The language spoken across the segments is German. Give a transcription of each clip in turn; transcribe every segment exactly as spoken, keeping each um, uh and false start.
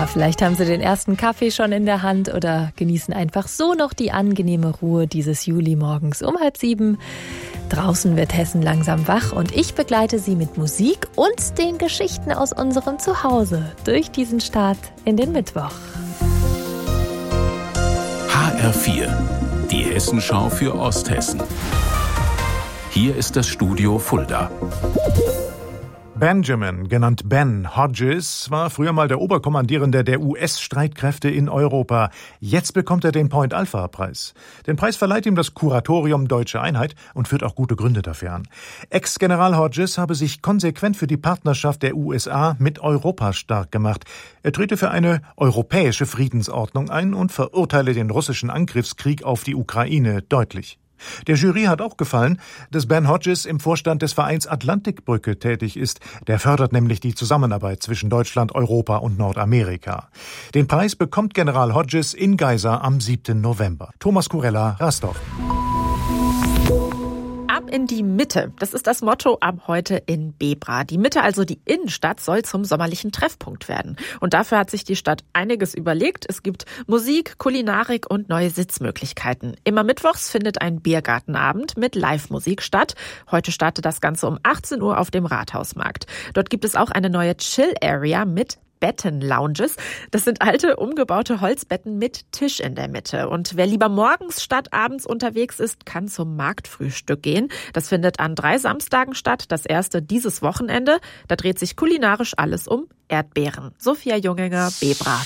Ja, vielleicht haben Sie den ersten Kaffee schon in der Hand oder genießen einfach so noch die angenehme Ruhe dieses Julimorgens um halb sieben. Draußen wird Hessen langsam wach und ich begleite Sie mit Musik und den Geschichten aus unserem Zuhause durch diesen Start in den Mittwoch. H R vier, die Hessenschau für Osthessen. Hier ist das Studio Fulda. Benjamin, genannt Ben Hodges, war früher mal der Oberkommandierende der U S-Streitkräfte in Europa. Jetzt bekommt er den Point-Alpha-Preis. Den Preis verleiht ihm das Kuratorium Deutsche Einheit und führt auch gute Gründe dafür an. Ex-General Hodges habe sich konsequent für die Partnerschaft der U S A mit Europa stark gemacht. Er trete für eine europäische Friedensordnung ein und verurteile den russischen Angriffskrieg auf die Ukraine deutlich. Der Jury hat auch gefallen, dass Ben Hodges im Vorstand des Vereins Atlantikbrücke tätig ist. Der fördert nämlich die Zusammenarbeit zwischen Deutschland, Europa und Nordamerika. Den Preis bekommt General Hodges in Geisa am siebten November. Thomas Kurella, Rastorf. Ab in die Mitte. Das ist das Motto ab heute in Bebra. Die Mitte, also die Innenstadt, soll zum sommerlichen Treffpunkt werden. Und dafür hat sich die Stadt einiges überlegt. Es gibt Musik, Kulinarik und neue Sitzmöglichkeiten. Immer mittwochs findet ein Biergartenabend mit Live-Musik statt. Heute startet das Ganze um achtzehn Uhr auf dem Rathausmarkt. Dort gibt es auch eine neue Chill-Area mit Betten-Lounges. Das sind alte, umgebaute Holzbetten mit Tisch in der Mitte. Und wer lieber morgens statt abends unterwegs ist, kann zum Marktfrühstück gehen. Das findet an drei Samstagen statt. Das erste dieses Wochenende. Da dreht sich kulinarisch alles um Erdbeeren. Sophia Junginger, Bebra.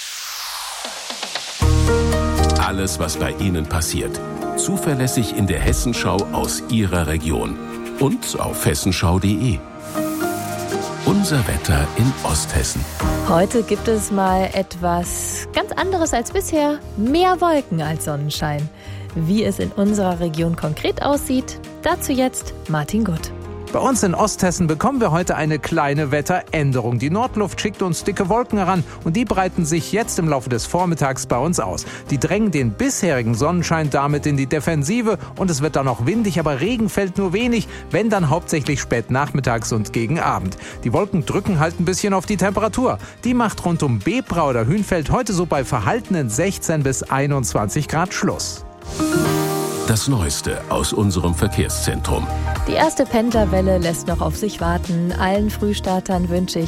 Alles, was bei Ihnen passiert. Zuverlässig in der Hessenschau aus Ihrer Region. Und auf hessenschau punkt de. Unser Wetter in Osthessen. Heute gibt es mal etwas ganz anderes als bisher. Mehr Wolken als Sonnenschein. Wie es in unserer Region konkret aussieht, dazu jetzt Martin Gutt. Bei uns in Osthessen bekommen wir heute eine kleine Wetteränderung. Die Nordluft schickt uns dicke Wolken heran und die breiten sich jetzt im Laufe des Vormittags bei uns aus. Die drängen den bisherigen Sonnenschein damit in die Defensive und es wird dann noch windig, aber Regen fällt nur wenig, wenn dann hauptsächlich spät nachmittags und gegen Abend. Die Wolken drücken halt ein bisschen auf die Temperatur. Die macht rund um Bebra oder Hünfeld heute so bei verhaltenen sechzehn bis einundzwanzig Grad Schluss. Das Neueste aus unserem Verkehrszentrum. Die erste Pendlerwelle lässt noch auf sich warten. Allen Frühstartern wünsche ich